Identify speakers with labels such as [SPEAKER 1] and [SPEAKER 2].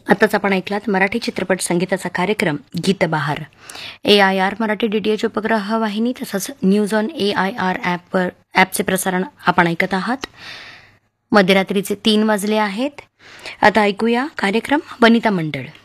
[SPEAKER 1] आताच आपण ऐकलात मराठी चित्रपट संगीताचा कार्यक्रम गीतबहार. AIR मराठी DTH उपग्रह वाहिनी तसंच न्यूज ऑन AIR ॲपचे प्रसारण आपण ऐकत आहात. मध्यरात्रीचे 3 वाजले आहेत. आता ऐकूया कार्यक्रम वनिता मंडळ.